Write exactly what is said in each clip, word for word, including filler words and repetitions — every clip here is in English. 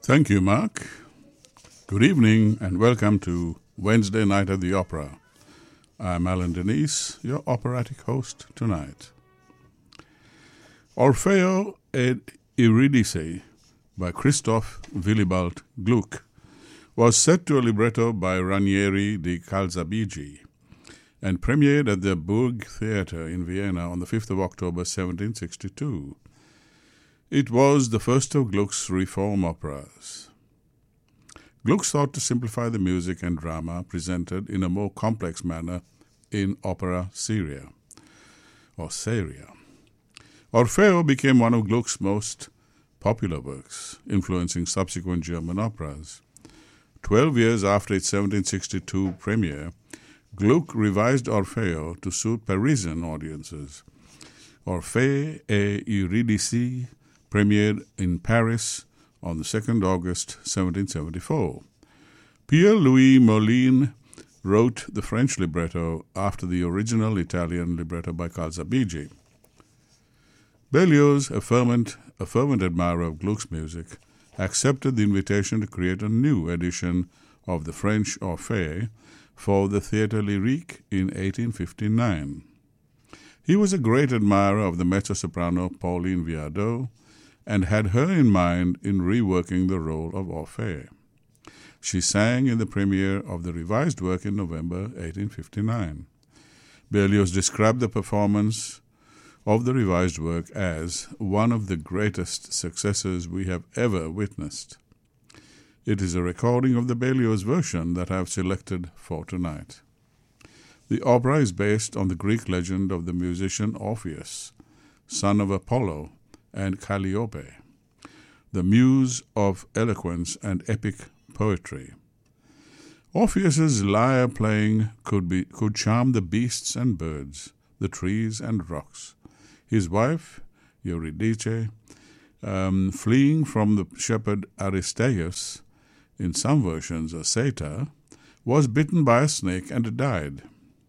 Thank you, Mark. Good evening and welcome to Wednesday Night at the Opera. I'm Alan Denise, your operatic host tonight. Orfeo ed Euridice by Christoph Willibald Gluck was set to a libretto by Ranieri di Calzabigi and premiered at the Burg Theatre in Vienna on the fifth of October seventeen sixty-two. It was the first of Gluck's reform operas. Gluck sought to simplify the music and drama presented in a more complex manner in opera seria, or seria. Orfeo became one of Gluck's most popular works, influencing subsequent German operas. Twelve years after its seventeen sixty-two premiere, Gluck revised Orfeo to suit Parisian audiences. Orfeo et Euridice premiered in Paris on the second of August seventeen seventy-four. Pierre-Louis Moline wrote the French libretto after the original Italian libretto by Calzabigi. Berlioz, a fervent, a fervent admirer of Gluck's music, accepted the invitation to create a new edition of the French Orfeo for the Théâtre Lyrique in eighteen fifty-nine. He was a great admirer of the mezzo-soprano Pauline Viardot and had her in mind in reworking the role of Orfeo. She sang in the premiere of the revised work in November eighteen fifty-nine. Berlioz described the performance of the revised work as one of the greatest successes we have ever witnessed. It is a recording of the Berlioz version that I have selected for tonight. The opera is based on the Greek legend of the musician Orpheus, son of Apollo and Calliope, the muse of eloquence and epic poetry. Orpheus's lyre playing could be could charm the beasts and birds, the trees and rocks. His wife, Eurydice, um, fleeing from the shepherd Aristaeus, in some versions a satyr, was bitten by a snake and died.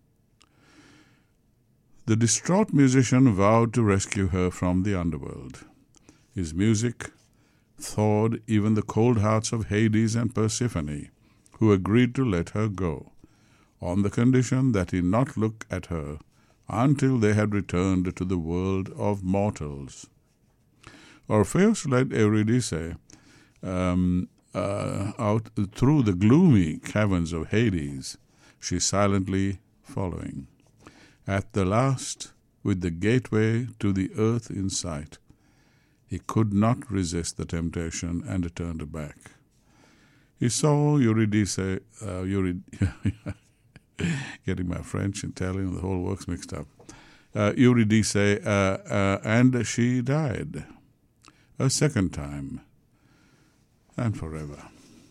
The distraught musician vowed to rescue her from the underworld. His music thawed even the cold hearts of Hades and Persephone, who agreed to let her go, on the condition that he not look at her until they had returned to the world of mortals. Orpheus led Eurydice um, uh, out through the gloomy caverns of Hades, she silently following. At the last, with the gateway to the earth in sight, he could not resist the temptation and turned back. He saw Eurydice, uh, Eurid- getting my French, Italian, the whole works mixed up, uh, Eurydice, uh, uh, and she died a second time and forever.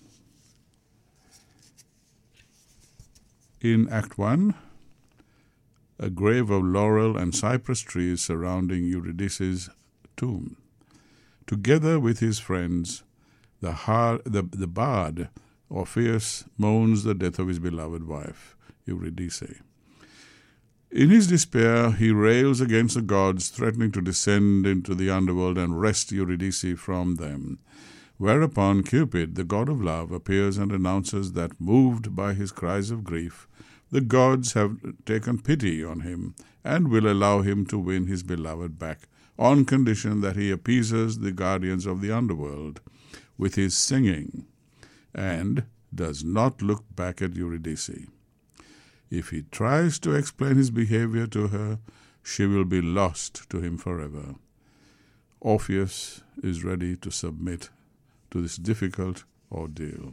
In Act One, a grave of laurel and cypress trees surrounding Eurydice's tomb. Together with his friends, the, har- the, the bard Orpheus mourns the death of his beloved wife, Eurydice. In his despair, he rails against the gods, threatening to descend into the underworld and wrest Eurydice from them. Whereupon Cupid, the god of love, appears and announces that, moved by his cries of grief, the gods have taken pity on him and will allow him to win his beloved back, on condition that he appeases the guardians of the underworld with his singing and does not look back at Eurydice. If he tries to explain his behavior to her, she will be lost to him forever. Orpheus is ready to submit to this difficult ordeal.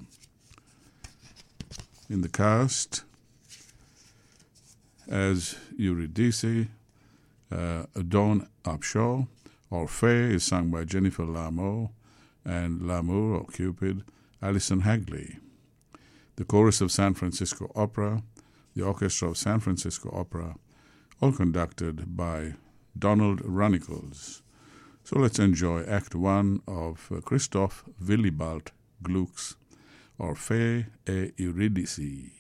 In the cast, as Eurydice, uh, Dawn Upshaw. Orfeo is sung by Jennifer Lamour, and Lamour, or Cupid, Alison Hagley. The chorus of San Francisco Opera, the orchestra of San Francisco Opera, all conducted by Donald Runnicles. So let's enjoy Act One of uh, Christoph Willibald Gluck's Orfeo et Eurydice.